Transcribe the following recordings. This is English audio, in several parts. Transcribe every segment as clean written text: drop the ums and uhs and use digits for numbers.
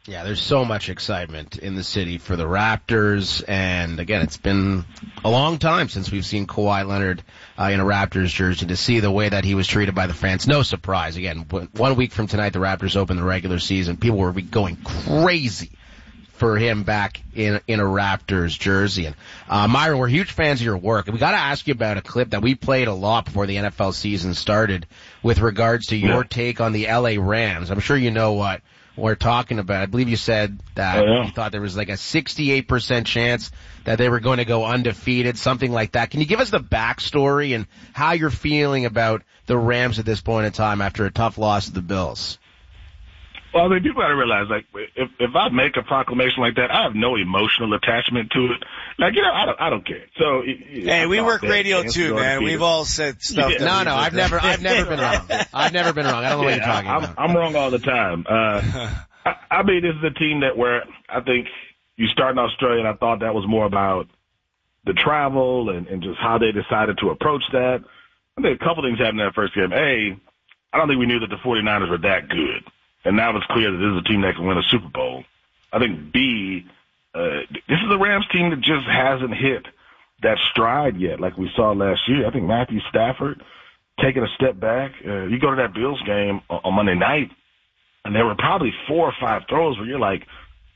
Yeah, there's so much excitement in the city for the Raptors, and again, it's been a long time since we've seen Kawhi Leonard in a Raptors jersey. To see the way that he was treated by the fans, no surprise. Again, 1 week from tonight, the Raptors open the regular season. People were going crazy for him back in a Raptors jersey. And Myron, we're huge fans of your work, and we got to ask you about a clip that we played a lot before the NFL season started with regards to your take on the LA Rams. I'm sure you know what we're talking about. I believe you said that you thought there was like a 68% chance that they were going to go undefeated, something like that. Can you give us the backstory and how you're feeling about the Rams at this point in time after a tough loss to the Bills? Well, I mean, people got to realize, like, if I make a proclamation like that, I have no emotional attachment to it. Like, I don't care. So, hey, we work radio too, man. We've all said stuff. Yeah. No, I've never been wrong. I've never been wrong. I don't know what you're talking about. I'm wrong all the time. I mean, this is a team that where I think you start in Australia, and I thought that was more about the travel and just how they decided to approach that. I think a couple things happened in that first game. A, I don't think we knew that the 49ers were that good. And now it's clear that this is a team that can win a Super Bowl. I think, B, this is a Rams team that just hasn't hit that stride yet like we saw last year. I think Matthew Stafford taking a step back. You go to that Bills game on Monday night, and there were probably 4 or 5 throws where you're like,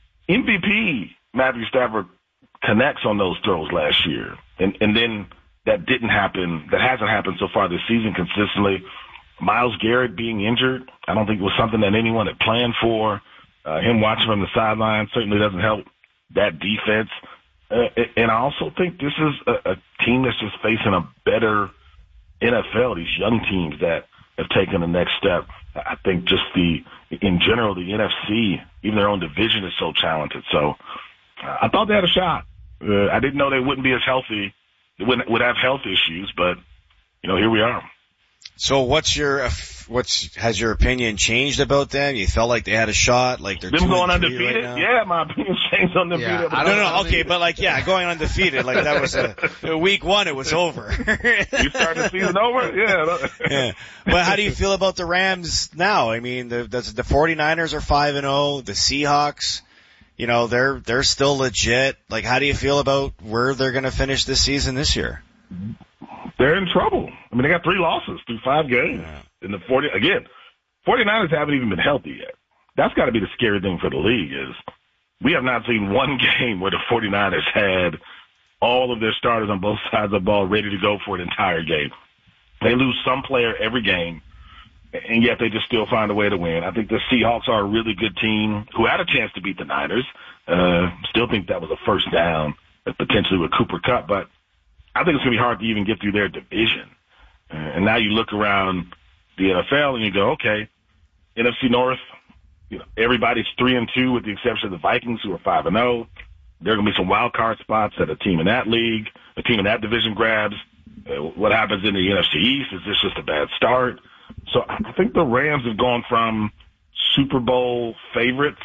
MVP Matthew Stafford connects on those throws last year. And then that didn't happen. That hasn't happened so far this season consistently. Myles Garrett being injured, I don't think it was something that anyone had planned for. Him watching from the sideline certainly doesn't help that defense. And I also think this is a team that's just facing a better NFL, these young teams that have taken the next step. I think just in general, the NFC, even their own division is so talented. So I thought they had a shot. I didn't know they wouldn't be as healthy. They would have health issues, but, here we are. So has your opinion changed about them? You felt like they had a shot, like they're them going undefeated? Right, yeah, my opinion's changed on undefeated. Yeah, no, okay, but going undefeated, like that was week 1, it was over. You started the season over? Yeah. But how do you feel about the Rams now? I mean, the 49ers are 5-0, the Seahawks, they're still legit. Like, how do you feel about where they're going to finish this season this year? They're in trouble. I mean, they got 3 losses through 5 games. In the 49ers haven't even been healthy yet. That's got to be the scary thing for the league is we have not seen one game where the 49ers had all of their starters on both sides of the ball ready to go for an entire game. They lose some player every game, and yet they just still find a way to win. I think the Seahawks are a really good team who had a chance to beat the Niners. Still think that was a first down, potentially with Cooper Kupp, but I think it's going to be hard to even get through their division. And now you look around the NFL and you go, okay, NFC North, everybody's 3-2 with the exception of the Vikings who are 5-0. There are going to be some wild card spots that a team in that league, a team in that division grabs. What happens in the NFC East? Is this just a bad start? So I think the Rams have gone from Super Bowl favorites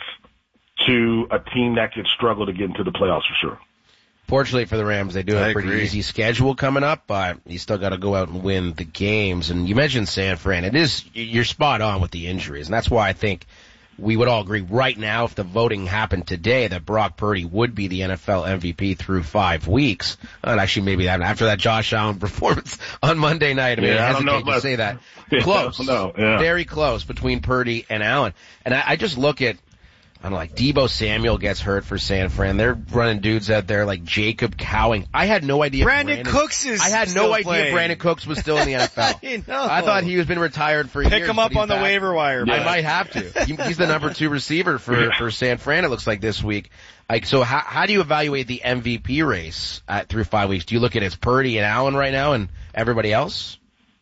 to a team that could struggle to get into the playoffs for sure. Fortunately for the Rams, they do have a pretty easy schedule coming up, but you still got to go out and win the games. And you mentioned San Fran. You're spot on with the injuries, and that's why I think we would all agree right now, if the voting happened today, that Brock Purdy would be the NFL MVP through 5 weeks. And actually, maybe after that Josh Allen performance on Monday night, I hesitate to say that. Close. Very close between Purdy and Allen. And I just look at, like Deebo Samuel gets hurt for San Fran. They're running dudes out there like Jacob Cowing. I had no idea. Brandon Cooks is. I had no idea Brandon Cooks was still in the NFL. I thought he was been retired for years. Pick him up on the waiver wire. I might have to. He's the number 2 receiver for San Fran. It looks like this week. So how do you evaluate the MVP race through 5 weeks? Do you look at it as Purdy and Allen right now, and everybody else?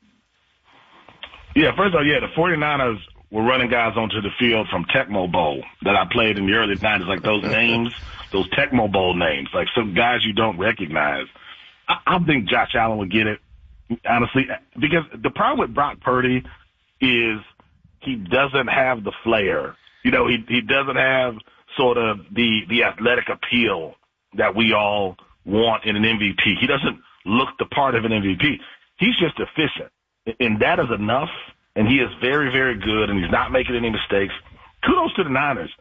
Yeah. First of all, the 49ers. We're running guys onto the field from Tecmo Bowl that I played in the early 90s, like those names, those Tecmo Bowl names, like some guys you don't recognize. I think Josh Allen would get it, honestly, because the problem with Brock Purdy is he doesn't have the flair. He doesn't have sort of the athletic appeal that we all want in an MVP. He doesn't look the part of an MVP. He's just efficient, and that is enough. And he is very, very good, and he's not making any mistakes. Kudos to the Niners.